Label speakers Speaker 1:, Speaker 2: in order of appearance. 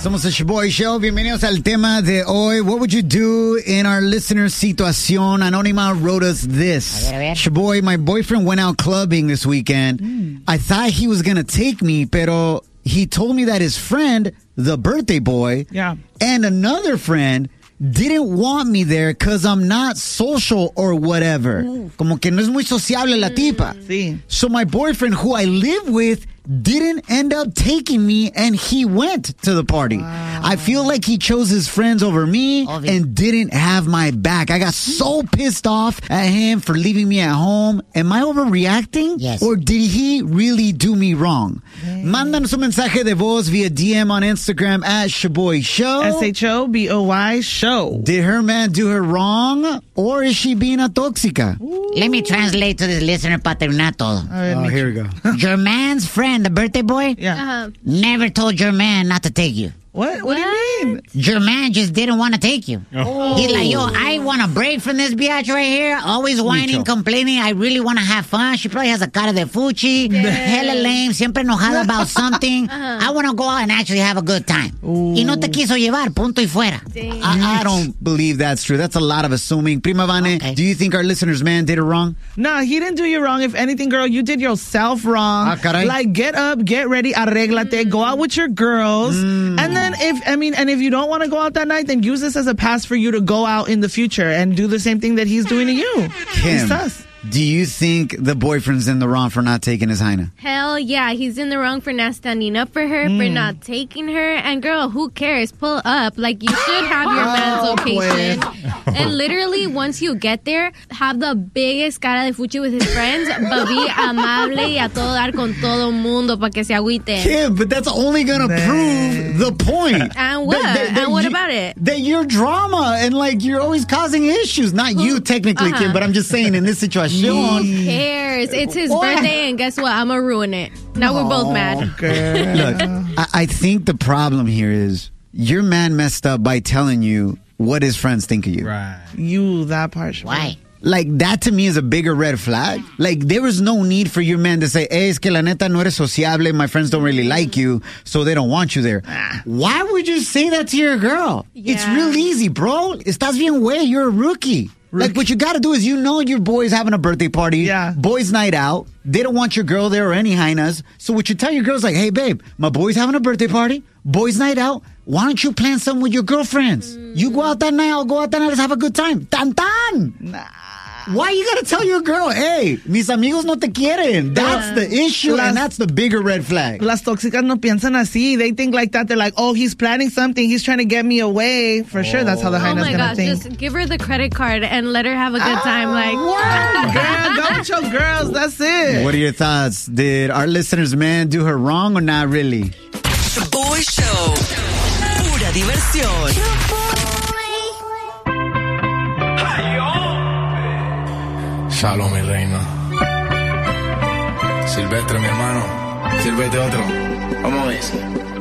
Speaker 1: Somos el Shaboy Show. Bienvenidos al tema de hoy. What would you do in our listener situación? Anónima wrote us this.
Speaker 2: A ver.
Speaker 1: Shaboy, my boyfriend went out clubbing this weekend. I thought he was going to take me, pero he told me that his friend, the birthday boy, and another friend didn't want me there because I'm not social or whatever. Como que no es muy sociable la tipa.
Speaker 3: Sí.
Speaker 1: So my boyfriend, who I live with, didn't end up taking me, and he went to the party. Wow. I feel like he chose his friends over me and didn't have my back. I got so pissed off at him for leaving me at home. Am I overreacting?
Speaker 2: Yes.
Speaker 1: Or did he really do me wrong? Mándanos un mensaje de voz via DM on Instagram at Shaboy Show.
Speaker 3: SHOBOY Show.
Speaker 1: Did her man do her wrong, or is she being a tóxica?
Speaker 2: Let me translate to this listener para terminar todo.
Speaker 1: Oh, here we go.
Speaker 2: Your man's friend, the birthday boy, never told your man not to take you.
Speaker 3: What do you mean?
Speaker 2: Your man just didn't want to take you.
Speaker 1: Oh.
Speaker 2: He's like, yo, I want a break from this biatch right here. Always whining, complaining. I really want to have fun. She probably has a cara de fuchi. Hella lame. Siempre enojada about something. I want to go out and actually have a good time. Y no te quiso llevar. Punto y fuera.
Speaker 1: I don't believe that's true. That's a lot of assuming. Prima Vane, do you think our listener's man did it wrong?
Speaker 3: Nah, he didn't do you wrong. If anything, girl, you did yourself wrong.
Speaker 1: Ah, caray.
Speaker 3: Like, get up, get ready, arréglate, go out with your girls. And then if you don't want to go out that night, then use this as a pass for you to go out in the future and do the same thing that he's doing to you.
Speaker 1: Kim, do you think the boyfriend's in the wrong for not taking his Heina?
Speaker 4: Hell yeah, he's in the wrong for not standing up for her, for not taking her. And girl, who cares? Pull up. Like, you should have your man's location. And literally, once you get there, have the biggest cara de fuchi with his friends, but be amable y a todo dar con todo mundo para que se agüite.
Speaker 1: Kim, but that's only gonna prove the point.
Speaker 4: And what? And what about it?
Speaker 1: That you're drama and like you're always causing issues. Not you technically, Kim, but I'm just saying in this situation.
Speaker 4: Who cares? It's his birthday, and guess what? I'm gonna ruin it. Now we're both mad.
Speaker 1: Look, I think the problem here is your man messed up by telling you what his friends think of you.
Speaker 3: Right. You, that part.
Speaker 2: Why?
Speaker 1: Like, that to me is a bigger red flag. Like, there was no need for your man to say, hey, es que la neta no eres sociable, my friends don't really like you, so they don't want you there. Why would you say that to your girl?
Speaker 4: Yeah.
Speaker 1: It's real easy, bro. Estás bien güey, you're a rookie. Like, what you gotta do is, you know your boy's having a birthday party.
Speaker 3: Yeah.
Speaker 1: Boys' night out. They don't want your girl there or any hyenas. So what you tell your girl's like, hey, babe, my boy's having a birthday party. Boys' night out. Why don't you plan something with your girlfriends? You go out that night, I'll go out that night, let's have a good time. Tan tan!
Speaker 3: Nah.
Speaker 1: Why you gotta tell your girl, hey, mis amigos no te quieren? That's the issue, and that's the bigger red flag.
Speaker 3: Las tóxicas no piensan así. They think like that. They're like, oh, he's planning something. He's trying to get me away. For sure, that's how the hyna's gonna think.
Speaker 4: Just give her the credit card and let her have a good time. Like,
Speaker 3: Girl, go with your girls. That's it.
Speaker 1: What are your thoughts? Did our listener's man do her wrong or not really?
Speaker 5: Shaboy Show. Pura diversión.
Speaker 6: Shalom, mi reina. Silvestre, mi hermano. Sírvete otro. Vamos a ver.